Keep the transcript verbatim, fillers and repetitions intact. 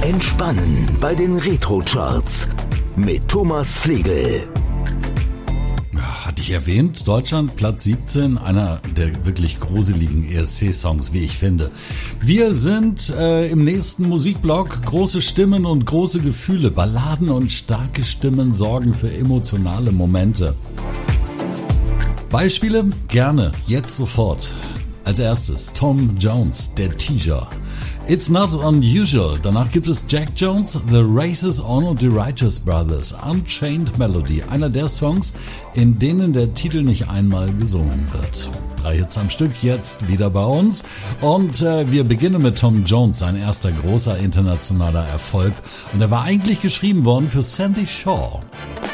Entspannen bei den Retro-Charts mit Thomas Flegel. Hatte ich erwähnt, Deutschland Platz siebzehn, einer der wirklich gruseligen E S C-Songs, wie ich finde. Wir sind äh, im nächsten Musikblock. Große Stimmen und große Gefühle, Balladen und starke Stimmen sorgen für emotionale Momente. Beispiele? Gerne, jetzt sofort. Als erstes Tom Jones, der Teaser. It's Not Unusual. Danach gibt es Jack Jones, The Races On und The Righteous Brothers, Unchained Melody. Einer der Songs, in denen der Titel nicht einmal gesungen wird. Drei Hits am Stück, jetzt wieder bei uns. Und äh, wir beginnen mit Tom Jones, sein erster großer internationaler Erfolg. Und er war eigentlich geschrieben worden für Sandy Shaw.